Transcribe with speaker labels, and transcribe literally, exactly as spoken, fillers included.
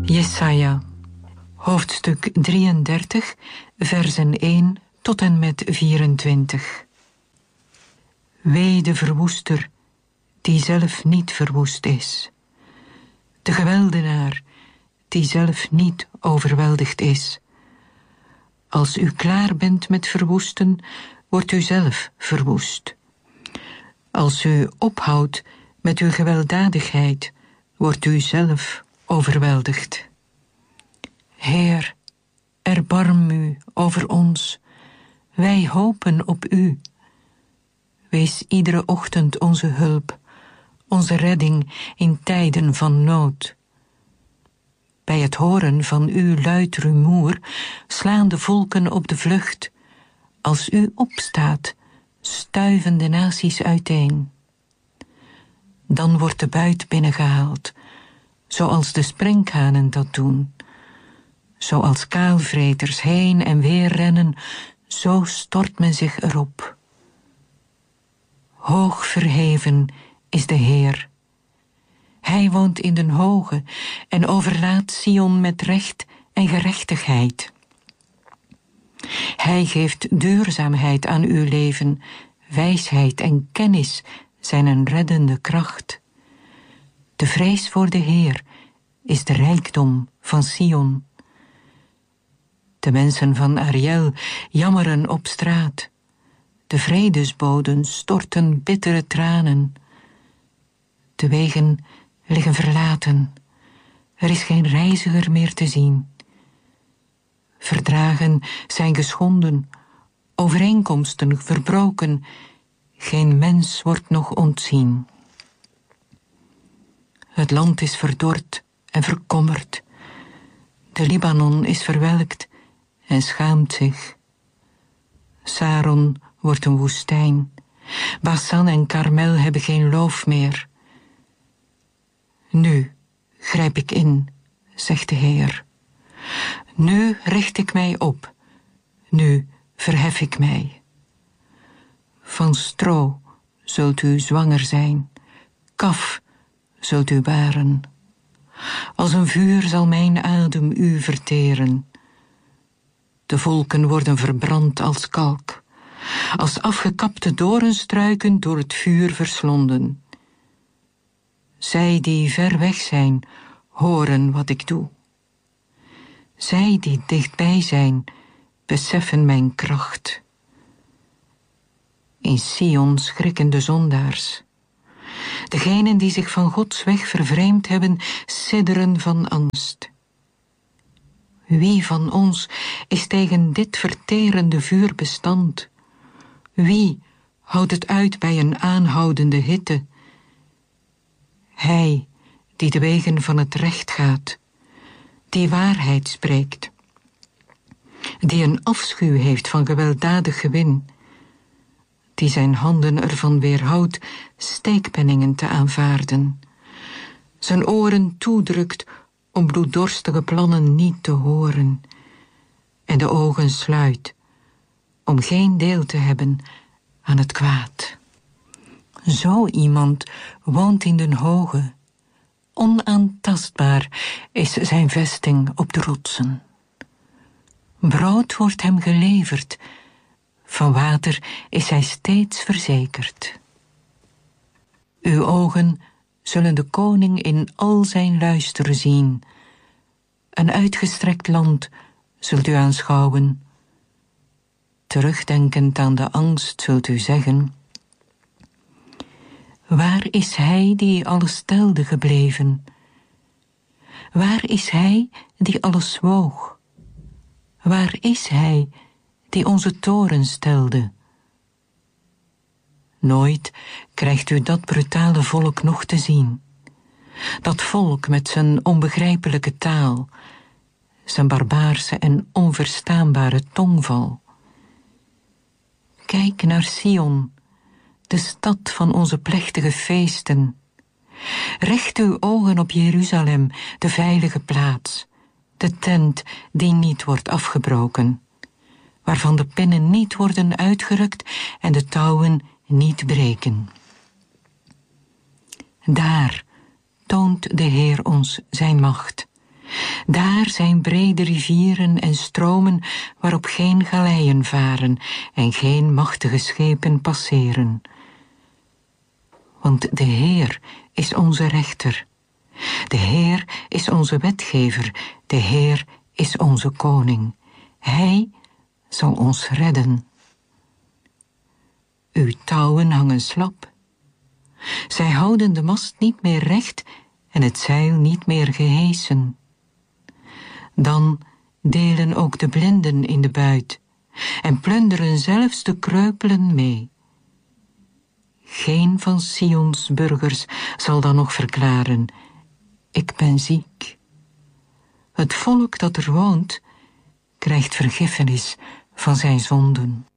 Speaker 1: Jesaja, hoofdstuk drieëndertig, versen één tot en met vierentwintig. Wee de verwoester, die zelf niet verwoest is. De geweldenaar, die zelf niet overweldigd is. Als u klaar bent met verwoesten, wordt u zelf verwoest. Als u ophoudt met uw gewelddadigheid, wordt u zelf overweldigd. Heer, erbarm u over ons. Wij hopen op u. Wees iedere ochtend onze hulp, onze redding in tijden van nood. Bij het horen van uw luid rumoer slaan de volken op de vlucht. Als u opstaat, stuiven de naties uiteen. Dan wordt de buit binnengehaald, zoals de sprinkhanen dat doen. Zoals kaalvreters heen en weer rennen, zo stort men zich erop. Hoog verheven is de Heer. Hij woont in den hoge en overlaat Sion met recht en gerechtigheid. Hij geeft duurzaamheid aan uw leven, wijsheid en kennis zijn een reddende kracht. De vrees voor de Heer is de rijkdom van Sion. De mensen van Ariel jammeren op straat. De vredesboden storten bittere tranen. De wegen liggen verlaten. Er is geen reiziger meer te zien. Verdragen zijn geschonden, overeenkomsten verbroken. Geen mens wordt nog ontzien. Het land is verdord en verkommerd. De Libanon is verwelkt en schaamt zich. Saron wordt een woestijn. Basan en Karmel hebben geen loof meer. Nu grijp ik in, zegt de Heer. Nu richt ik mij op. Nu verhef ik mij. Van stro zult u zwanger zijn. Kaf zult u baren. Als een vuur zal mijn adem u verteren. De volken worden verbrand als kalk. Als afgekapte doornstruiken door het vuur verslonden. Zij die ver weg zijn, horen wat ik doe. Zij die dichtbij zijn, beseffen mijn kracht. In Sion schrikken de zondaars. Degenen die zich van Gods weg vervreemd hebben, sidderen van angst. Wie van ons is tegen dit verterende vuur bestand? Wie houdt het uit bij een aanhoudende hitte? Hij die de wegen van het recht gaat, die waarheid spreekt, die een afschuw heeft van gewelddadig gewin, die zijn handen ervan weerhoudt steekpenningen te aanvaarden, zijn oren toedrukt om bloeddorstige plannen niet te horen, en de ogen sluit om geen deel te hebben aan het kwaad. Zo iemand woont in den hoge. Onaantastbaar is zijn vesting op de rotsen. Brood wordt hem geleverd, van water is hij steeds verzekerd. Uw ogen zullen de koning in al zijn luister zien. Een uitgestrekt land zult u aanschouwen. Terugdenkend aan de angst zult u zeggen: waar is hij die alles telde gebleven? Waar is hij die alles woog? Waar is hij die onze toren stelde? Nooit krijgt u dat brutale volk nog te zien. Dat volk met zijn onbegrijpelijke taal, zijn barbaarse en onverstaanbare tongval. Kijk naar Sion, de stad van onze plechtige feesten. Richt uw ogen op Jeruzalem, de veilige plaats, de tent die niet wordt afgebroken, waarvan de pinnen niet worden uitgerukt en de touwen niet breken. Daar toont de Heer ons zijn macht. Daar zijn brede rivieren en stromen waarop geen galeien varen en geen machtige schepen passeren. Want de Heer is onze rechter. De Heer is onze wetgever. De Heer is onze koning. Hij zal ons redden. Uw touwen hangen slap. Zij houden de mast niet meer recht en het zeil niet meer gehesen. Dan delen ook de blinden in de buit en plunderen zelfs de kreupelen mee. Geen van Sions burgers zal dan nog verklaren: ik ben ziek. Het volk dat er woont krijgt vergiffenis van zijn zonden.